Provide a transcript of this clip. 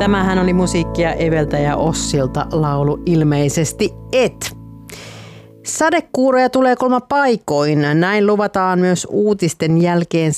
Tämähän oli musiikkia Eveltä ja Ossilta, laulu ilmeisesti Et. Sadekuuroja tulee 3 paikoin. Näin luvataan myös uutisten jälkeen